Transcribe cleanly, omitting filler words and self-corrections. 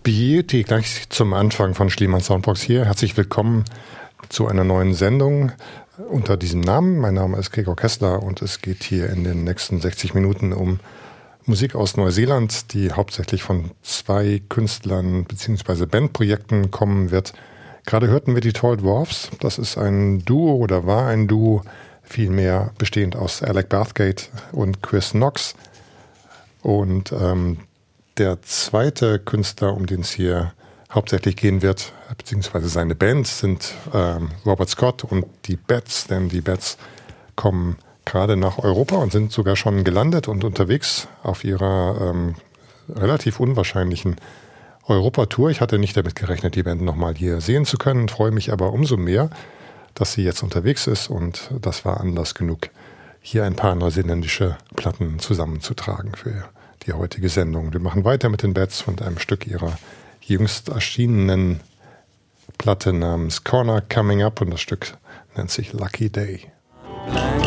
Beauty gleich zum Anfang von Schliemann Soundbox hier. Herzlich willkommen zu einer neuen Sendung unter diesem Namen. Mein Name ist Gregor Kessler und es geht hier in den nächsten 60 Minuten um Musik aus Neuseeland, die hauptsächlich von zwei Künstlern bzw. Bandprojekten kommen wird. Gerade hörten wir die Tall Dwarfs. Das ist ein Duo oder war ein Duo, vielmehr bestehend aus Alec Bathgate und Chris Knox. Und der zweite Künstler, um den es hier hauptsächlich gehen wird, beziehungsweise seine Band, sind Robert Scott und die Bats, denn die Bats kommen gerade nach Europa und sind sogar schon gelandet und unterwegs auf ihrer relativ unwahrscheinlichen Europatour. Ich hatte nicht damit gerechnet, die Band nochmal hier sehen zu können, freue mich aber umso mehr, dass sie jetzt unterwegs ist, und das war Anlass genug, hier ein paar neuseeländische Platten zusammenzutragen für die heutige Sendung. Wir machen weiter mit den Bats und einem Stück ihrer jüngst erschienenen Platte namens Corner Coming Up, und das Stück nennt sich Lucky Day.